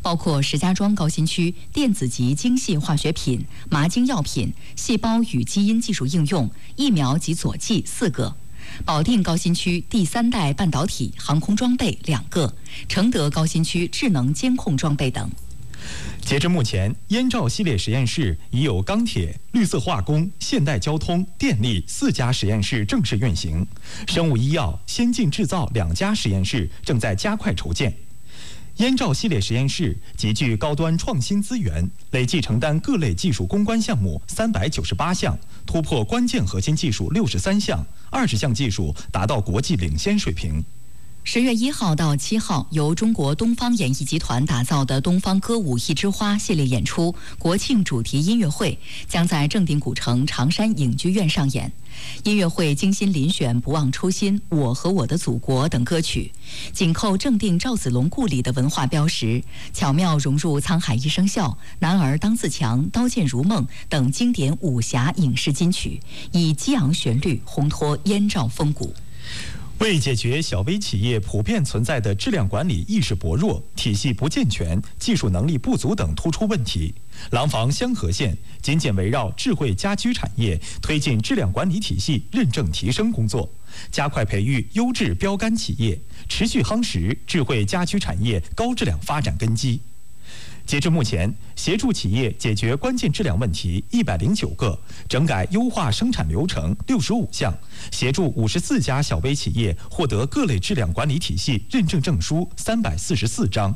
包括石家庄高新区电子及精细化学品、麻精药品、细胞与基因技术应用、疫苗及佐剂4个。保定高新区第3代半导体航空装备2个，承德高新区智能监控装备等。 截至目前，燕赵系列实验室已有钢铁、绿色化工、现代交通、电力4家实验室正式运行，生物医药、先进制造2家实验室正在加快筹建。燕赵系列实验室集聚高端创新资源，累计承担各类技术攻关项目398项，突破关键核心技术63项，20项技术达到国际领先水平。 10月1号到7号，由中国东方演艺集团打造的东方歌舞一枝花系列演出国庆主题音乐会将在正定古城长山影剧院上演。音乐会精心遴选《不忘初心》《我和我的祖国》等歌曲，紧扣正定赵子龙故里的文化标识，巧妙融入《沧海一声笑》《男儿当自强》《刀剑如梦》等经典武侠影视金曲，以激昂旋律烘托燕赵风骨。 为解决小微企业普遍存在的质量管理意识薄弱、体系不健全、技术能力不足等突出问题，廊坊香河县紧紧围绕智慧家居产业推进质量管理体系认证提升工作，加快培育优质标杆企业，持续夯实智慧家居产业高质量发展根基。截至目前，协助企业解决关键质量问题109个，整改优化生产流程65项，协助54家小微企业获得各类质量管理体系认证证书344张。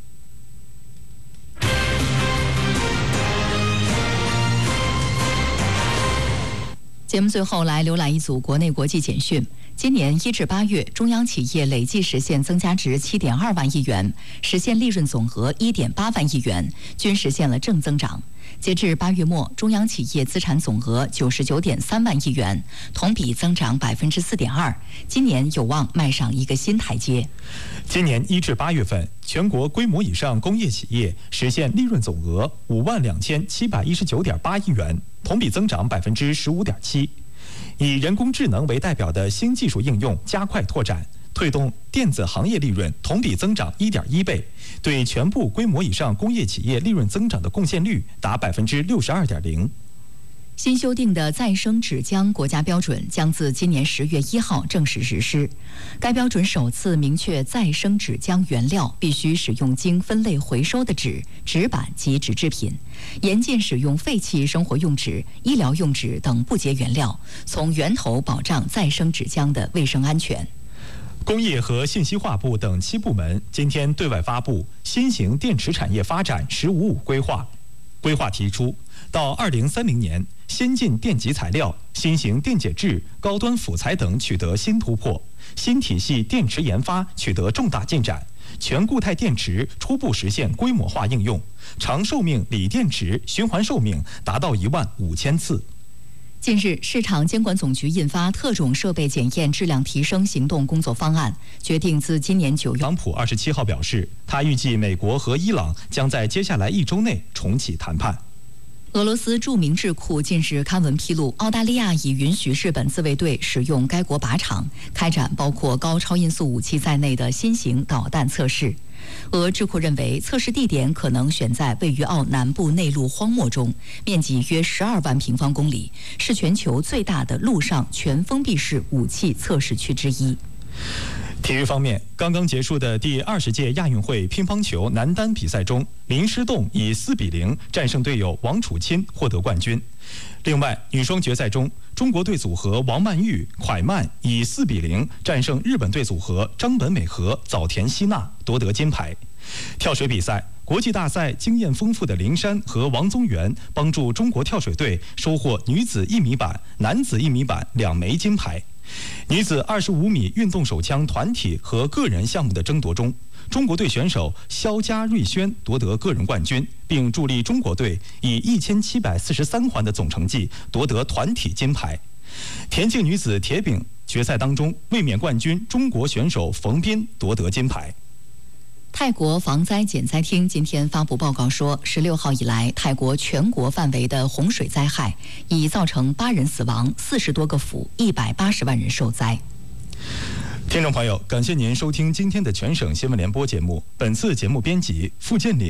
节目最后来浏览一组国内国际简讯。今年1至8月，中央企业累计实现增加值7.2万亿元，实现利润总额1.8万亿元，均实现了正增长。截至8月末，中央企业资产总额99.3万亿元，同比增长4.2%，今年有望迈上一个新台阶。 今年1至8月份，全国规模以上工业企业实现利润总额52719.8亿元，同比增长15.7%。以人工智能为代表的新技术应用加快拓展，推动电子行业利润同比增长1.1倍，对全部规模以上工业企业利润增长的贡献率达62.0%。 新修订的再生纸浆国家标准将自今年10月1号正式实施。该标准首次明确再生纸浆原料必须使用经分类回收的纸、纸板及纸制品，严禁使用废弃生活用纸、医疗用纸等不洁原料，从源头保障再生纸浆的卫生安全。 工业和信息化部等7部门今天对外发布新型电池产业发展“15+5”规划。规划提出，到2030年，先进电极材料、新型电解质、高端辅材等取得新突破，新体系电池研发取得重大进展，全固态电池初步实现规模化应用，长寿命锂电池循环寿命达到15000次。 近日，市场监管总局印发特种设备检验质量提升行动工作方案，决定自今年9月。特朗普27号表示，他预计美国和伊朗将在接下来1周内重启谈判。 俄罗斯著名智库近日刊文披露，澳大利亚已允许日本自卫队使用该国靶场开展包括高超音速武器在内的新型导弹测试。俄智库认为，测试地点可能选在位于澳南部内陆荒漠中，面积约12万平方公里，是全球最大的陆上全封闭式武器测试区之一。 体育方面，刚刚结束的第20届亚运会乒乓球男单比赛中，林诗栋以4-0战胜队友王楚钦，获得冠军。另外，女双决赛中，中国队组合王曼玉、蒯曼以4-0战胜日本队组合张本美和、早田希娜，夺得金牌。跳水比赛，国际大赛经验丰富的林珊和王宗源帮助中国跳水队收获女子1米板、男子1米板2枚金牌。女子25米运动手枪团体和个人项目的争夺中，中国队选手肖佳瑞轩夺得个人冠军，并助力中国队以1743环的总成绩夺得团体金牌。田径女子铁饼决赛当中，卫冕冠军中国选手冯彬夺得金牌。 泰国防灾减灾厅今天发布报告说，16号以来，泰国全国范围的洪水灾害已造成8人死亡，40多个府，180万人受灾。 听众朋友，感谢您收听今天的全省新闻联播节目。本次节目编辑付建林。